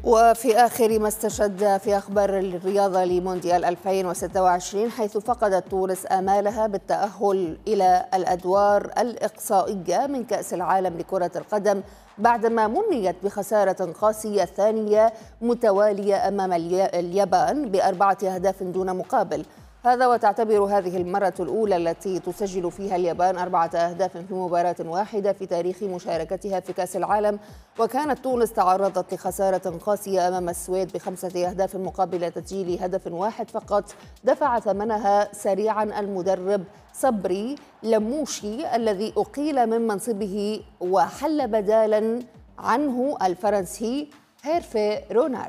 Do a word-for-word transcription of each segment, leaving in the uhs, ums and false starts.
وفي آخر ما استشهد في أخبار الرياضة لمونديال ألفين وستة وعشرين، حيث فقدت تونس آمالها بالتأهل إلى الأدوار الإقصائية من كأس العالم لكرة القدم بعدما منيت بخسارة قاسية ثانية متوالية أمام اليابان بأربعة أهداف دون مقابل. هذا وتعتبر هذه المرة الأولى التي تسجل فيها اليابان أربعة أهداف في مباراة واحدة في تاريخ مشاركتها في كأس العالم. وكانت تونس تعرضت لخسارة قاسية أمام السويد بخمسة أهداف مقابل تسجيل هدف واحد فقط، دفع ثمنها سريعا المدرب صبري لموشي الذي أقيل من منصبه وحل بدالا عنه الفرنسي هيرفي رونار.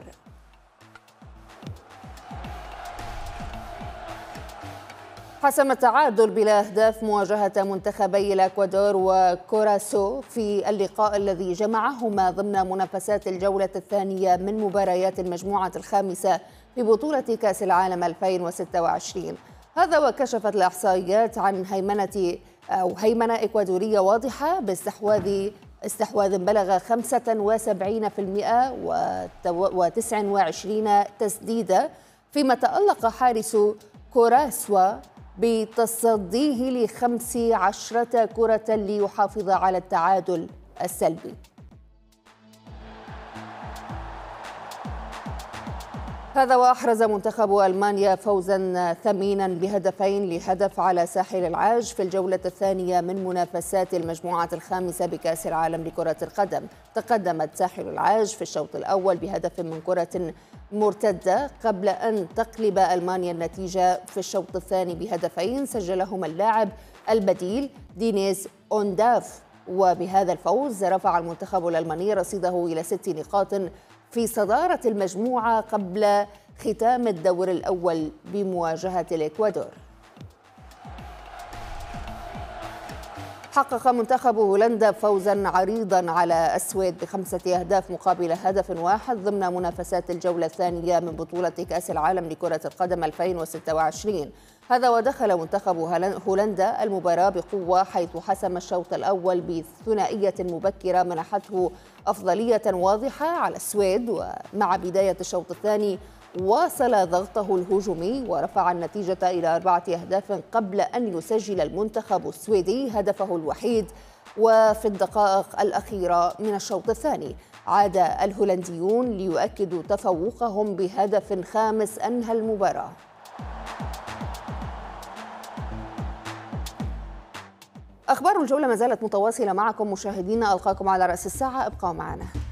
حسم التعادل بلا أهداف مواجهة منتخبي الإكوادور وكوراسو في اللقاء الذي جمعهما ضمن منافسات الجولة الثانية من مباريات المجموعة الخامسة في بطولة كأس العالم ألفين وستة وعشرين. هذا وكشفت الإحصائيات عن هيمنة أو هيمنة إكوادورية واضحة باستحواذ استحواذ بلغ خمسة وسبعين بالمئة وتسعة وعشرين تسديدة، فيما تألق حارس كوراسوا بتصديه لخمس عشرة كرة ليحافظ على التعادل السلبي. هذا وأحرز منتخب ألمانيا فوزا ثمينا بهدفين لهدف على ساحل العاج في الجولة الثانية من منافسات المجموعة الخامسة بكأس العالم لكرة القدم. تقدمت ساحل العاج في الشوط الأول بهدف من كرة مرتدة قبل أن تقلب ألمانيا النتيجة في الشوط الثاني بهدفين سجلهما اللاعب البديل دينيس أونداف. وبهذا الفوز رفع المنتخب الألماني رصيده إلى ست نقاط في صدارة المجموعة قبل ختام الدور الأول بمواجهة الإكوادور. حقق منتخب هولندا فوزا عريضا على السويد بخمسة أهداف مقابل هدف واحد ضمن منافسات الجولة الثانية من بطولة كأس العالم لكرة القدم ألفين وستة وعشرين. هذا ودخل منتخب هولندا المباراة بقوة، حيث حسم الشوط الأول بثنائية مبكرة منحته أفضلية واضحة على السويد. ومع بداية الشوط الثاني واصل ضغطه الهجومي ورفع النتيجة إلى أربعة أهداف قبل أن يسجل المنتخب السويدي هدفه الوحيد. وفي الدقائق الأخيرة من الشوط الثاني عاد الهولنديون ليؤكدوا تفوقهم بهدف خامس أنهى المباراة. أخبار الجولة ما زالت متواصلة معكم مشاهدينا، ألقاكم على رأس الساعة، ابقوا معنا.